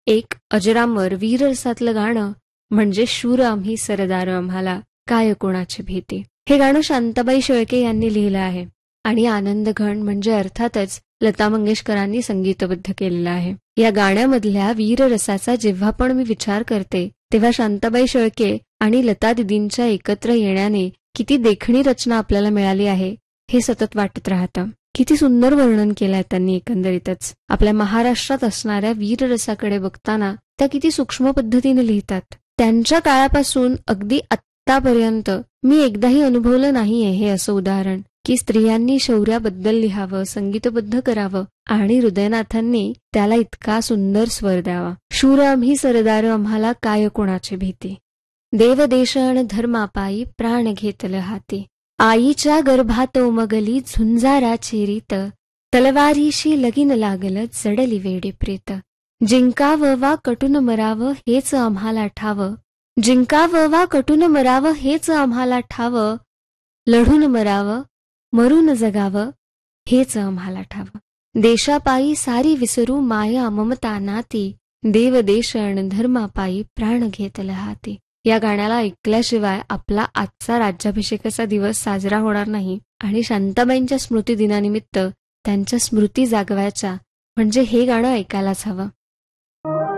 एक अजरामर वीररसातलं गाणं म्हणजे शूर आम्ही सरदार आम्हाला काय कोणाची भीती. हे गाणं शांताबाई शेळके यांनी लिहिलं आहे आणि आनंदघन म्हणजे अर्थातच लता मंगेशकरांनी संगीतबद्ध केलेलं आहे. या गाण्यामधल्या वीररसाचा जेव्हा पण मी विचार करते तेव्हा शांताबाई शेळके आणि लता दिदींच्या एकत्र येण्याने किती देखणी रचना आपल्याला मिळाली आहे हे सतत वाटत राहतं. किती सुंदर वर्णन केलंय त्यांनी एकंदरीतच. आपल्या महाराष्ट्रात असणाऱ्या वीररसाकडे बघताना त्या किती सूक्ष्म पद्धतीने लिहितात. त्यांच्या काळापासून अगदी आत्तापर्यंत मी एकदाही अनुभवलं नाहीये हे असं उदाहरण की स्त्रियांनी शौर्याबद्दल लिहावं, संगीतबद्ध करावं आणि हृदयनाथांनी त्याला इतका सुंदर स्वर द्यावा. शूर आम्ही सरदार आम्हाला काय कोणाची भीती. देव देश अन धर्मापायी प्राण घेतल हाती. आईच्या गर्भात उमगली झुंजाराची रीत. तलवारीशी लगीन लागलं जडली वेडी प्रीत. जिंकावं वा कटून मरावं हेच आम्हाला ठावं. जिंकावं वा कटून मरावं हेच आम्हाला ठावं. लढून मरावं मरून जगावं हेच आम्हाला ठावं. देशापायी सारी विसरू माया ममता नाती. देव देश अन धर्मापायी प्राण घेतल हाती. या गाण्याला ऐकल्याशिवाय आपला आजचा राज्याभिषेकाचा दिवस साजरा होणार नाही आणि शांताबाईंच्या स्मृतिदिनानिमित्त त्यांच्या स्मृती जागवायच्या म्हणजे हे गाणं ऐकायलाच हवं.